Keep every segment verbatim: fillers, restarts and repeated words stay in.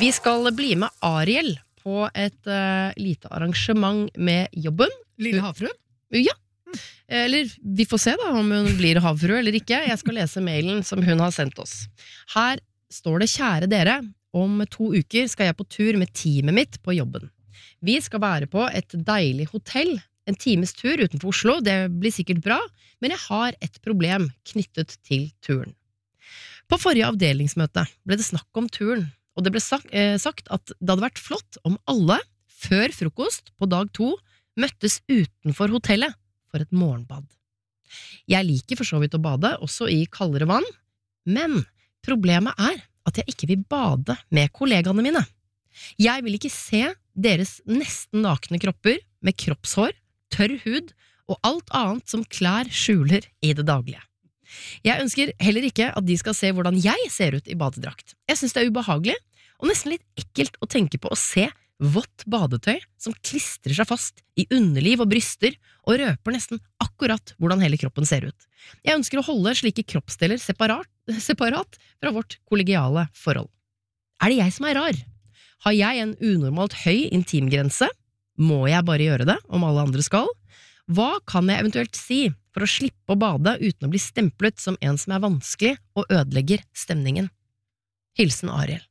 Vi skal bli med Ariel på et uh, lite arrangement med jobben. Lille havfru? Ja. Eller vi får se da om hun blir havfru eller ikke. Jeg skal lese mailen som hun har sendt oss. Her står det: kjære dere, om to uker skal jeg på tur med teamet mitt på jobben. Vi skal være på et deilig hotell, en times tur utenfor Oslo. Det blir sikkert bra, men jeg har et problem knyttet til turen. På forrige avdelingsmøte ble det snakk om turen, og det ble sagt, eh, sagt at det hadde vært flott om alle, før frokost på dag to, møttes utenfor hotellet for et morgenbad. Jeg liker for så vidt å bade, også i kaldere vann, men problemet er at jeg ikke vil bade med kollegaene mine. Jeg vil ikke se deres nesten nakne kropper med kroppshår, tørr hud og alt annet som klær skjuler i det daglige. Jeg ønsker heller ikke at de skal se hvordan jeg ser ut i badedrakt. Jeg synes det er ubehagelig, og nesten litt ekkelt å tenke på å se vått badetøy som klistrer seg fast i underliv og bryster og røper nesten akkurat hvordan hele kroppen ser ut. Jeg ønsker å holde slike kroppsdeler separat, separat fra vårt kollegiale forhold. Er det jeg som er rar? Har jeg en unormalt høy intimgrense? Må jeg bare gjøre det, om alle andre skal? Hva kan jeg eventuelt si for å slippe å bade uten å bli stemplet som en som er vanskelig og ødelegger stemningen? Hilsen Ariel.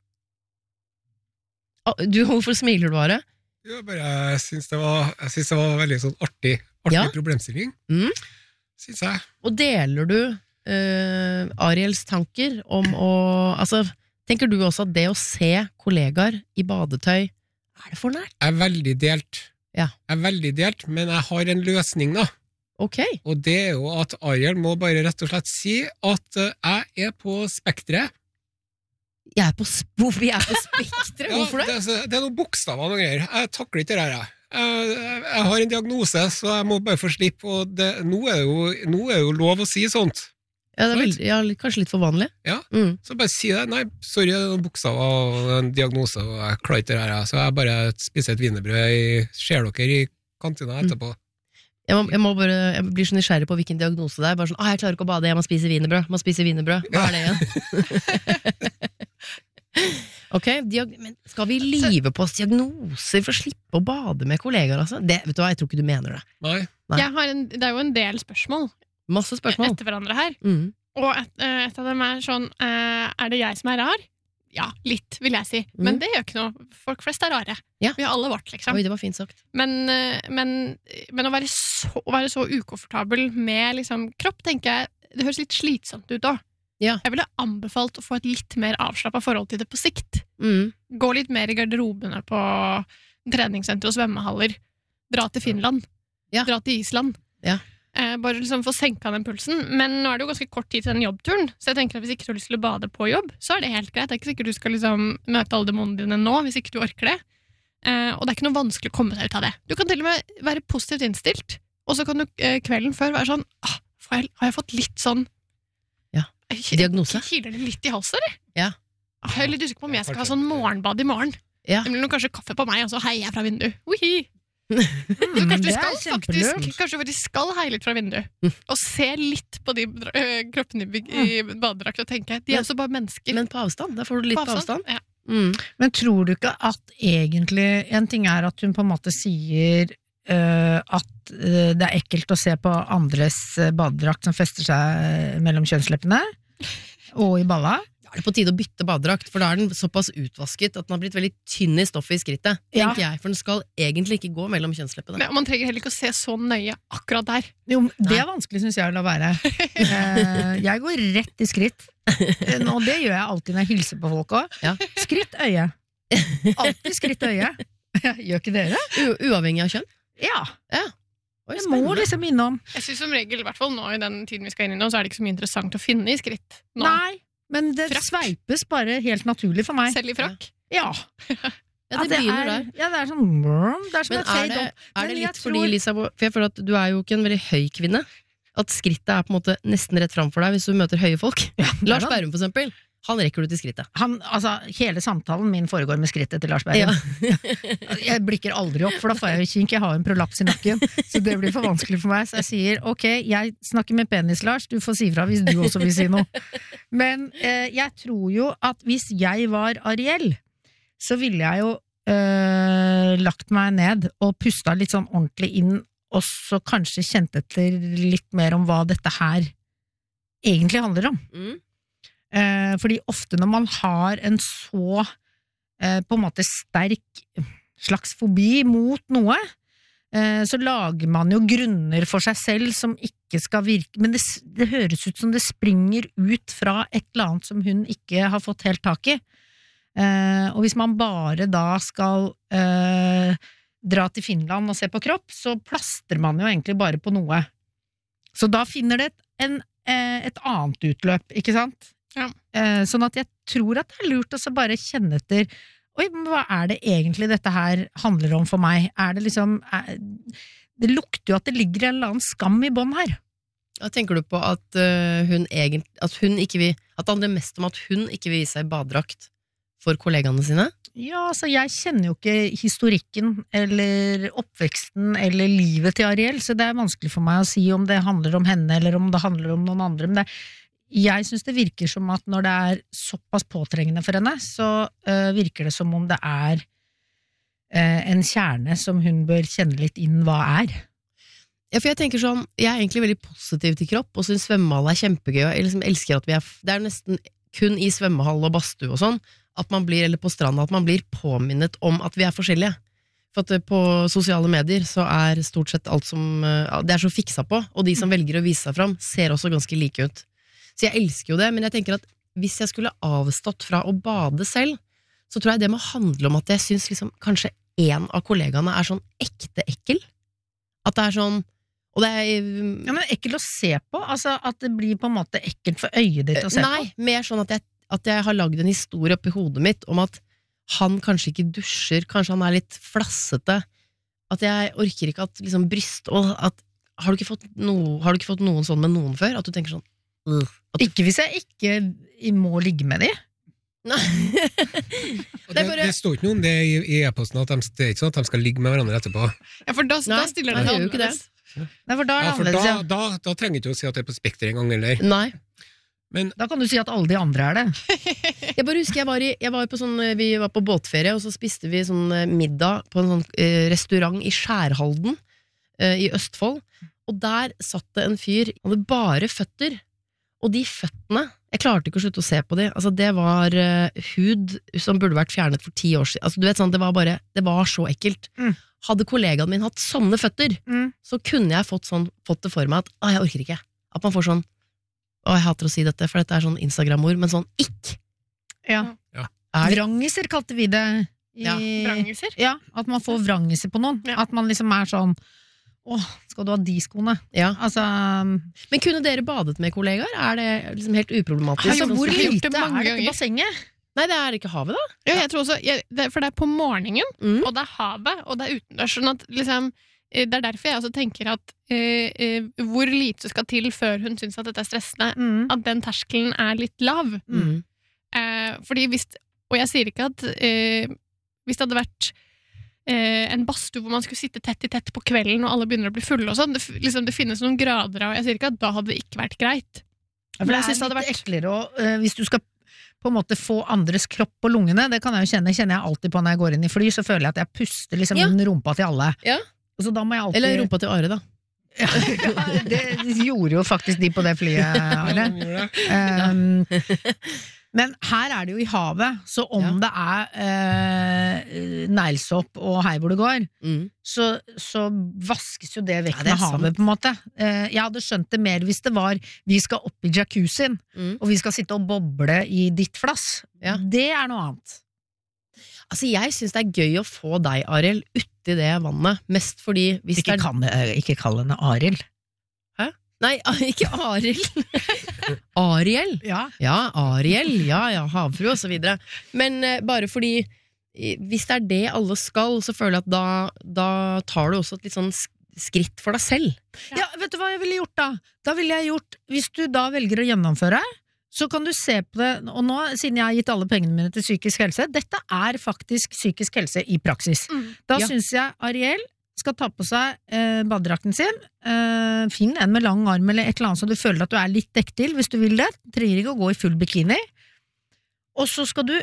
Du, hvorfor smiler du bare? Jo, bare jeg synes det var, jeg synes det var veldig sånn artig, artig ja. problemstilling. Mm. Synes jeg. Og deler du uh, Ariels tanker om å, altså, tenker du også at det å se kollegaer i badetøy, er det for nært? Jeg er veldig delt. Ja. Jeg er veldig delt, men jeg har en løsning da. Ok. Og det er jo at Ariel må bare rett og slett si at jeg er på spektret. Jeg er på, hvorfor jeg er på spektret? Ja, hvorfor det? Det, det er noen bokstaver og noen greier. Jeg takler ikke det her. Jeg, jeg, jeg har en diagnose, så jeg må bare få slippe, og det, nå, er jo, nå er jo lov å si sånt. Ja, det er vel, ja, kanskje litt for vanlig. Ja, mm. så bare si det. Nei, sorry, det er noen bokstaver og en diagnose, og jeg klarer ikke det her. Så jeg bare spiser et wienerbrød i, ser dere i kantina etterpå. Mm. Jeg, må, jeg, må bare, jeg blir så nysgjerrig på hvilken diagnose det er. Bare sånn, ah, jeg klarer ikke å bade, jeg må spise wienerbrød. Må spise wienerbrød. Hva er det igjen? Ok, diag- men skal vi live på oss diagnoser for å slippe å bade med kollegaer, altså? Det, vet du hva, jeg tror ikke du mener det. Nei. Jeg har en, det er jo en del spørsmål. Masse spørsmål. Etter hverandre her. Mm. Og et, et av dem er sånn, eh, er det jeg som er rar? Ja, litt, vil jeg si. Men Mm. det gjør ikke noe. Folk flest er rare. Ja. Vi har alle vårt, liksom. Oi, det var fint sagt. Men, eh, men, men å, være så, å være så ukomfortabel med liksom, kropp, tenker jeg, det høres litt slitsomt ut da. Ja. Jeg ville anbefalt å få et litt mer avslappet forhold til det på sikt. Mm. Gå litt mer i garderobene på treningssenter og svømmehaller. Dra til Finland. Ja. Dra til Island. Ja. Eh, bare liksom få senka den pulsen. Men nå er det jo ganske kort tid til den jobbturen, så jeg tenker at hvis ikke du har lyst til å bade på jobb, så er det helt greit. Det er ikke sikkert du skal liksom møte alle demonene dine nå, hvis ikke du orker det. Eh, og det er ikke noe vanskelig å komme seg ut av det. Du kan til og med være positivt innstilt, og så kan du eh, kvelden før være sånn, ah, får jeg, har jeg fått litt sånn Ja. Diagnose? Kiler det litt i halsen, eller? Ja. Ah, jeg er litt usikker på om jeg skal ha sånn morgenbad i morgen. Ja. Det blir noe kanskje kaffe på meg, og så heier jeg fra vinduet. Uhi! Mm, Kanskje vi det skal er faktisk, kjempelurt. kanskje vi skal heie litt fra vinduet, og se litt på de øh, kroppene i, i badedrakt og tenke, de er også bare mennesker. Men på avstand, da får du litt på avstand. Ja. Mm. Men tror du ikke at egentlig, en ting er at hun på en måte sier uh, at uh, det er ekkelt å se på andres uh, badedrakt som fester seg mellom kjønnsleppene og i balla? Da er det på tide å bytte badedrakt, for da er den såpass utvasket at den har blitt veldig tynn i stoffet i skrittet, Ja. tenker jeg, for den skal egentlig ikke gå mellom kjønnsleppene. Men, og man trenger heller ikke å se så nøye akkurat der. Jo, det er vanskelig, synes jeg, å la være. Uh, jeg går rett i skritt. Uh, og det gjør jeg alltid når jeg hilser på folk også. Ja. Skritt øye. Alltid skritt øye. Gjør ikke dere? U uavhengig av kjønn? Ja. Ja. Oi, Jeg må spennende. liksom innom. Jeg synes som regel, i hvert fall nå i den tiden vi skal inn i nå, så er det ikke så mye interessant å finne i skritt. Nå. Nei, men det Frakk. sveipes bare helt naturlig for meg. Selv i frakk. Ja. Ja, Ja, det begynner er, der. Ja, det er sånn Det er som Men et er fade det, opp. er det Men litt jeg fordi, tror- Lisa, for jeg føler at du er jo ikke en veldig høy kvinne, at skrittet er på en måte nesten rett fram for deg hvis du møter høye folk. Ja, det er Lars det. Berrum, for eksempel, han rekker du til skrittet. Han, altså, hele samtalen min foregår med skrittet til Lars Berrum. Jeg blikker aldri opp, for da får jeg jo kink, jeg har en prolaps i nakken, så det blir for vanskelig for meg. Så jeg sier, ok, jeg snakker med penis, Lars, du får si fra hvis du også vil si noe. Men eh, jeg tror jo at hvis jeg var Ariel, så ville jeg jo øh, lagt meg ned og pusta litt sånn ordentlig inn, og så kanskje kjent etter litt mer om hva dette her egentlig handler om. Mm. Eh, fordi ofte når man har en så eh, på en måte sterk slags fobi mot noe, eh, så lager man jo grunner for seg selv som ikke skal virke, men det, det høres ut som det springer ut fra et eller annet som hun ikke har fått helt tak i. Eh, og hvis man bare da skal eh, dra til Finland og se på kropp, så plaster man jo egentlig bare på noe. Så da finner det et, en, eh, et annet utløp, ikke sant? Ja. Eh, sånn at jeg tror at det er lurt å så bare kjenne etter, oi, men hva er det egentlig dette her handler om for meg? Er det liksom, er, det lukter jo at det ligger en eller annen skam i bånd her. Da tenker du på at uh, hun egentlig, at hun ikke vil, at det handler mest om at hun ikke vil vise seg i badedrakt for kollegaene sine? Ja, altså jeg kjenner jo ikke historikken eller oppveksten eller livet til Ariel, så det er vanskelig for meg å si om det handler om henne eller om det handler om noen andre, men det, jeg synes det virker som at når det er såpass påtrengende for henne, så uh, virker det som om det er uh, en kjerne som hun bør kjenne litt inn hva er. Ja, for jeg tenker sånn, jeg er egentlig veldig positiv til kropp, og synes svømmehall er kjempegøy, og jeg liksom elsker at vi er, det er nesten kun i svømmehall og badstue og sånn, at man blir, eller på stranda, at man blir påminnet om at vi er forskjellige. For at på sosiale medier så er stort sett alt som, uh, det er så fiksa på, og de som velger å vise seg fram, ser også ganske like ut. Så jeg elsker jo det, men jeg tenker at hvis jeg skulle avstått fra å bade selv, så tror jeg det må handle om at jeg synes liksom, kanskje en av kollegaene er sånn ekte ekkel. At det er sånn, og det er... Ja, men ekkel å se på, altså at det blir på en måte ekkelt for øyet ditt å se Nei, på. mer sånn at jeg, at jeg har laget en historie oppi hodet mitt om at han kanskje ikke dusjer, kanskje han er litt flassete, at jeg orker ikke at liksom bryst, og at, har du ikke fått, no, har du ikke fått noen sånn med noen før? At du tenker sånn, uh, at, Ikke hvis jeg ikke må ligge med de. nei. Og det, bare- det står ikke noe om det i, i e-posten, at de, det er ikke sånn at de skal ligge med hverandre etterpå. Ja, for da, Nei, da stiller nei, det det seg gjør jo ikke det. annerledes. Nei, for da er det Ja, for da, annerledes, ja. da, da trenger du ikke å si at det er på Spekter en gang, eller? Nei. Men Da kan du si at alle de andre er det. Jeg bare husker jeg var, i, jeg var på sånn, vi var på båtferie, og så spiste vi sånn eh, middag på en sånn eh, restaurant i Skjærhalden eh, i Østfold, og der satt det en fyr, han hadde bare føtter, og de føttene, jeg klarte ikke å slutte å se på de, altså det var eh, hud som burde vært fjernet for ti år siden, altså du vet sånn, det var bare, det var så ekkelt. Mm. Hadde kollegaen min hatt sånne føtter, Mm. så kunne jeg fått, sånn, fått det for meg at, å, jeg orker ikke, at man får sånn, å, jeg hater å si dette, for dette er sånn Instagram-ord, men sånn, ikk! Ja. Er det- Vrangiser kalte vi det. I, Ja, Vrangiser. Ja, at man får vrangiser på noen. Ja. At man liksom er sånn, åh, skal du ha de skoene? Ja. Altså, Men kunne dere badet med kollegaer? Er det liksom helt uproblematisk? altså Sånn hvor som- har gjort lite det mange er dette ganger. bassenget? Nei, det er ikke havet, da. Ja, jeg tror også, jeg, det, for det er på morgenen, Mm. og det er havet, og det er utendørs. Sånn at liksom, eh, det er derfor jeg også tenker at eh, eh, hvor lite skal til før hun syns at dette er stressende, Mm. at den terskelen er litt lav. Mm. Eh, fordi hvis, og jeg sier ikke at eh, hvis det hadde vært eh, en badstue hvor man skulle sitte tett i tett på kvelden og alle begynner å bli fulle og sånn, det, f- liksom, det finnes noen grader av, jeg sier ikke at da hadde det ikke vært greit. Ja, for Men det jeg er synes det hadde litt vært- eklere å, eh, hvis du skal på en måte få andres kropp på lungene, det kan jeg jo kjenne, kjenner jeg alltid på når jeg går inn i fly, så føler jeg at jeg puster liksom Ja. inn rumpa til alle. Ja. Og så da må jeg alltid... Eller rumpa til Are, da. Ja, det gjorde jo faktisk de på det flyet, Ja, Are. de gjør det. Um, men her er det jo i havet, så om Ja. det er eh, neglesopp og hei hvor det går, Mm. så, så vaskes jo det vekk Ja, det er med havet, sant. på en måte. Eh, jeg hadde skjønt det mer hvis det var vi skal opp i jacuzzien, Mm. og vi skal sitte og boble i ditt flass. Ja. Det er noe annet. Altså, jeg syns det er gøy å få deg, Arild, uti det vannet. Mest fordi hvis Ikke, det er kan, eh, ikke kall henne Arild. Nei, ikke Arild. Ariel. Ja. Ja, Ariel. Ja, ja, havfru og så videre. Men eh, bare fordi eh, hvis det er det alle skal, så føler jeg at da, da tar du også et litt sånn sk- skritt for deg selv. Ja, vet du hva jeg ville gjort da? Da ville jeg gjort, hvis du da velger å gjennomføre, så kan du se på det, og nå, siden jeg har gitt alle pengene mine til psykisk helse, dette er faktisk psykisk helse i praksis. Mm. Da Ja. synes jeg Ariel skal ta på seg eh, badedrakten sin, eh, finn en med lang arm eller et eller annet så du føler at du er litt dekket til, hvis du vil det, trenger ikke å gå i full bikini, og så skal du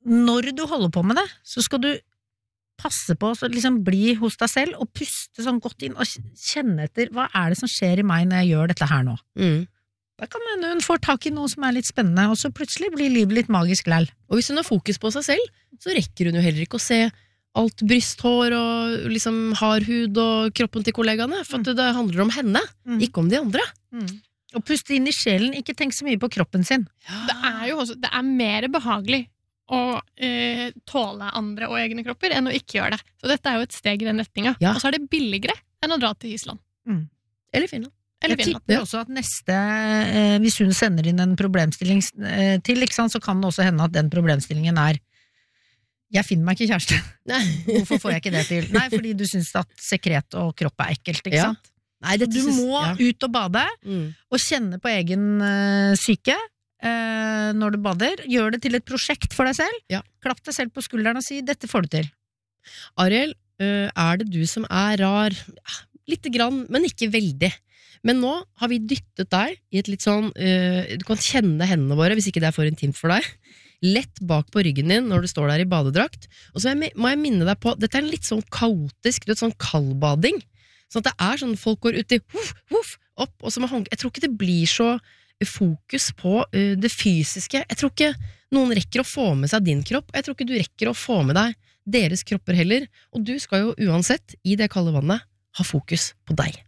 når du holder på med det, så skal du passe på å liksom bli hos deg selv og puste sånn godt inn og kjenne etter hva er det som skjer i meg når jeg gjør dette her nå. Mm. Da kan hende hun får tak i noe som er litt spennende, og så plutselig blir livet litt magisk lell. Og hvis hun har fokus på seg selv, så rekker hun jo heller ikke å se alt brysthår og liksom hardhud og kroppen til kollegaene, for at det handler om henne, Mm. ikke om de andre. Mm. Og puste inn i sjelen, ikke tenk så mye på kroppen sin. Det er jo også, det er mer behagelig å eh, tåle andre og egne kropper enn å ikke gjøre det. Så dette er jo et steg i den retninga. Ja. Og så er det billigere enn å dra til Island. Eller Finland. Eller Jeg Finland. tipper Ja. også at neste, eh, hvis hun sender inn en problemstilling eh, til, ikke sant, så kan det også hende at den problemstillingen er jeg finner meg ikke kjæreste. Nei. Hvorfor får jeg ikke det til? Nei, fordi du syns at sekret og kropp er ekkelt, ikke Ja. sant? Nei, dette Du synes- må ja. ut og bade, Mm. og kjenne på egen uh, syke eh, når du bader. Gjør det til et prosjekt for deg selv. Ja. Klapp deg selv på skulderen og si 'dette får du til'. Ariel, øh, er det du som er rar? Ja, Lite grann, men ikke veldig. Men nå har vi dyttet deg i et litt sånn øh, du kan kjenne hendene våre, hvis ikke det er for intimt for deg, lett bak på ryggen din når du står der i badedrakt. Og så må jeg minne deg på, dette er en litt sånn kaotisk, du vet, sånn kaldbading. Sånn at det er sånn folk går ut i huff, huff, opp, og så må håndkle. Jeg tror ikke det blir så fokus på uh, det fysiske. Jeg tror ikke noen rekker å få med seg din kropp, og jeg tror ikke du rekker å få med deg deres kropper heller. Og du skal jo uansett, i det kalde vannet, ha fokus på deg.